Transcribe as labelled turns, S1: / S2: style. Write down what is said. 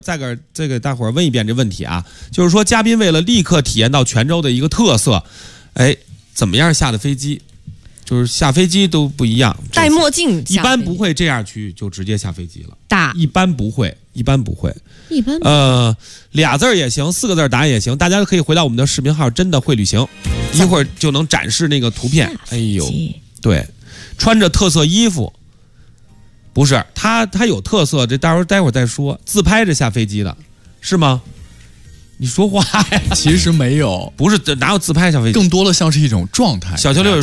S1: 再给大伙儿问一遍这问题啊，就是说嘉宾为了立刻体验到泉州的一个特色，哎，怎么样下的飞机？就是下飞机都不一样，
S2: 戴墨镜，
S1: 一般不会这样去就直接下飞机了。
S2: 一
S1: 般不会。
S2: 俩
S1: 字也行，4个字答案也行，大家可以回到我们的视频号，真的会旅行，一会儿就能展示那个图片。哎呦，对，穿着特色衣服。不是，他有特色，这待会儿再说。自拍着下飞机的，是吗？你说话呀？
S3: 其实没有，
S1: 不是，哪有自拍下飞机？
S3: 更多的像是一种状态。
S1: 小球六